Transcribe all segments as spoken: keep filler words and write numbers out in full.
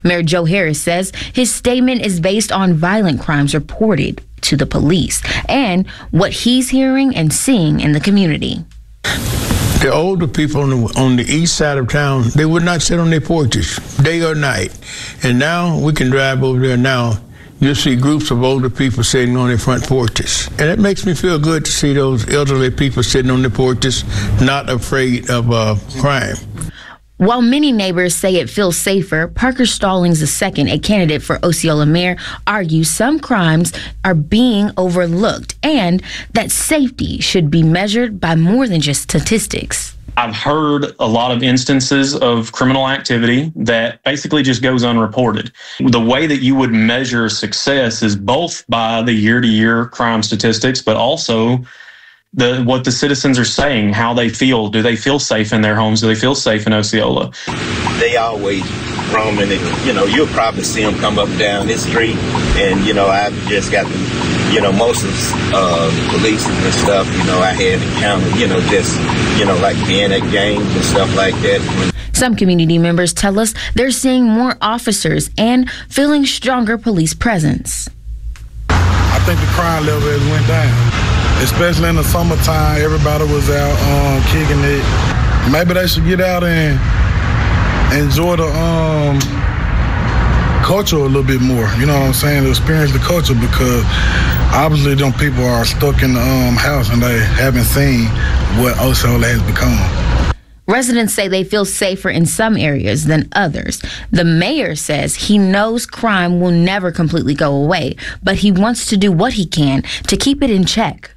Mayor Joe Harris says his statement is based on violent crimes reported to the police and what he's hearing and seeing in the community. The older people on the, on the east side of town, they would not sit on their porches, day or night. And now we can drive over there now. You'll see groups of older people sitting on their front porches. And it makes me feel good to see those elderly people sitting on their porches, not afraid of uh, crime. While many neighbors say it feels safer, Parker Stallings the second, a candidate for Osceola mayor, argues some crimes are being overlooked and that safety should be measured by more than just statistics. I've heard a lot of instances of criminal activity that basically just goes unreported. The way that you would measure success is both by the year-to-year crime statistics, but also the what the citizens are saying, how they feel. Do they feel safe in their homes? Do they feel safe in Osceola? They always roaming, and you know, you'll probably see them come up and down this street, and you know, I've just got them, you know, most of uh, police and stuff, you know, I had encountered, you know, just, you know, like being at games and stuff like that. Some community members tell us they're seeing more officers and feeling stronger police presence. I think the crime level has went down. Especially in the summertime, everybody was out um, kicking it. Maybe they should get out and enjoy the um, culture a little bit more. You know what I'm saying? To experience the culture, because obviously them people are stuck in the um, house and they haven't seen what Osceola has become. Residents say they feel safer in some areas than others. The mayor says he knows crime will never completely go away, but he wants to do what he can to keep it in check.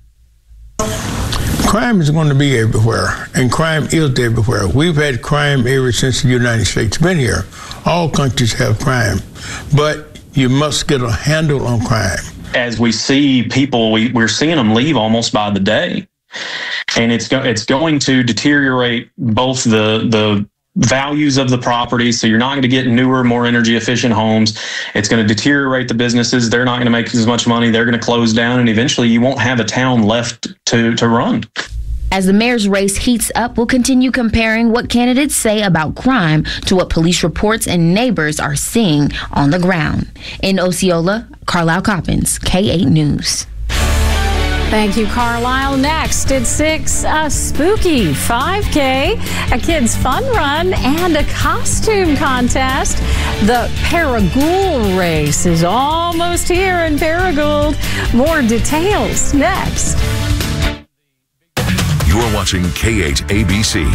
Crime is going to be everywhere, and crime is everywhere. We've had crime ever since the United States been here. All countries have crime, but you must get a handle on crime. As we see people, we, we're seeing them leave almost by the day, and it's go, it's going to deteriorate both the the values of the property. So you're not going to get newer, more energy efficient homes. It's going to deteriorate the businesses. They're not going to make as much money. They're going to close down, and eventually you won't have a town left to, to run. As the mayor's race heats up, we'll continue comparing what candidates say about crime to what police reports and neighbors are seeing on the ground. In Osceola, Carlisle Coppins, K eight News. Thank you, Carlisle. Next at six, a spooky five K, a kids' fun run, and a costume contest. The Paragould race is almost here in Paragould. More details next. You're watching K eight A B C.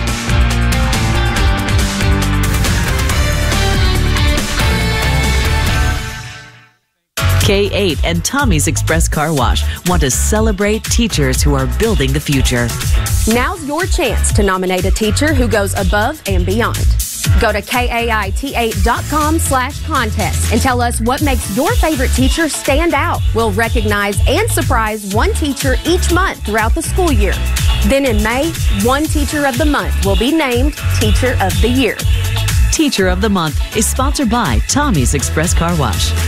K eight and Tommy's Express Car Wash want to celebrate teachers who are building the future. Now's your chance to nominate a teacher who goes above and beyond. Go to K A I T eight dot com slash contest and tell us what makes your favorite teacher stand out. We'll recognize and surprise one teacher each month throughout the school year. Then in May, one Teacher of the Month will be named Teacher of the Year. Teacher of the Month is sponsored by Tommy's Express Car Wash.